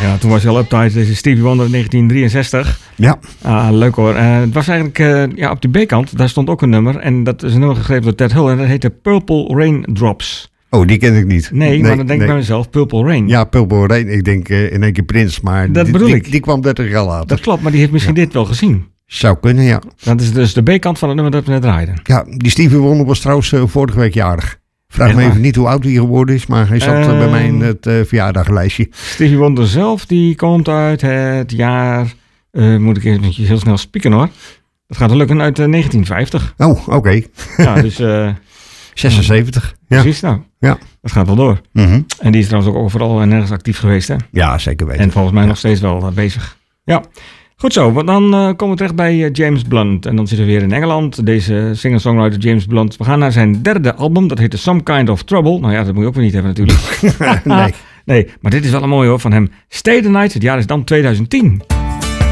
Ja, toen was hij al uptight. Deze Stevie Wonder in 1963. Ja. Leuk hoor. Het was eigenlijk op de B-kant. Daar stond ook een nummer. En dat is een nummer geschreven door Ted Hull. En dat heette Purple Raindrops. Oh, die ken ik niet. Nee, maar dan denk ik bij mezelf, Purple Rain. Ja, Purple Rain. Ik denk in één keer Prins, maar dat bedoel ik. Die kwam 30 jaar later. Dat klopt, maar die heeft misschien dit wel gezien. Zou kunnen, ja. Dat is dus de B-kant van het nummer dat we net draaiden. Ja, die Stevie Wonder was trouwens vorige week jarig. Vraag me even niet hoe oud hij geworden is, maar hij zat bij mij in het verjaardaglijstje. Stevie Wonder zelf, die komt uit het jaar... moet ik even heel snel spieken hoor. Dat gaat lukken uit 1950. Oh, oké. Ja, dus... 76. Ja. Precies, nou. Ja. Dat gaat wel door. Mm-hmm. En die is trouwens ook overal en nergens actief geweest, hè? Ja, zeker weten. En volgens mij nog steeds wel bezig. Ja. Goed zo, want dan komen we terecht bij James Blunt. En dan zitten we weer in Engeland. Deze singer-songwriter James Blunt. We gaan naar zijn derde album. Dat heette Some Kind of Trouble. Nou ja, dat moet je ook weer niet hebben natuurlijk. Nee. Nee, maar dit is wel een mooie hoor van hem. Stay the Night. Het jaar is dan 2010.